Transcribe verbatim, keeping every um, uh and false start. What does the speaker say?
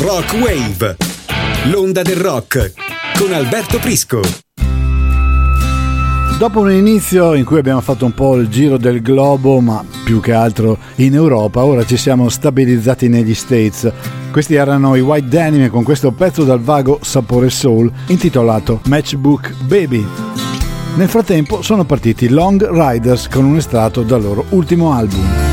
Rock Wave, l'onda del rock, con Alberto Prisco. Dopo un inizio in cui abbiamo fatto un po' il giro del globo, ma più che altro in Europa, ora ci siamo stabilizzati negli States. Questi erano i White Denim con questo pezzo dal vago sapore soul intitolato Matchbook Baby. Nel frattempo sono partiti Long Riders con un estratto dal loro ultimo album.